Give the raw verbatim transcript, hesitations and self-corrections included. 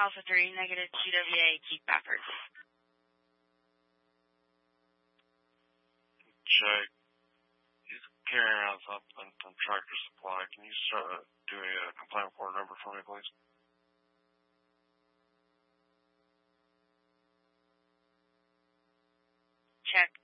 Alpha three, negative Q W A, Keith Baffert. Check. He's carrying around something from Tractor Supply. Can you start uh, do a uh, complaint report number for me, please? Check.